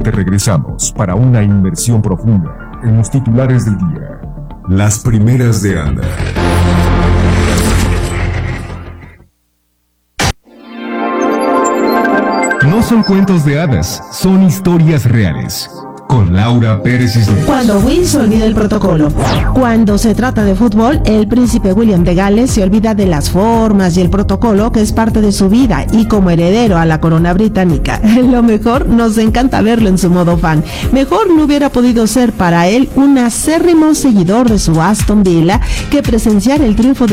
instante regresamos para una inmersión profunda en los titulares del día. Las primeras de Ana. No son cuentos de hadas, son historias reales. Con Laura Pérez Cisneros. Cuando Will se olvida el protocolo. Cuando se trata de fútbol, el príncipe William de Gales se olvida de las formas y el protocolo que es parte de su vida, y como heredero a la corona británica, lo mejor, nos encanta verlo en su modo fan. Mejor no hubiera podido ser para él un acérrimo seguidor de su Aston Villa que presenciar el triunfo de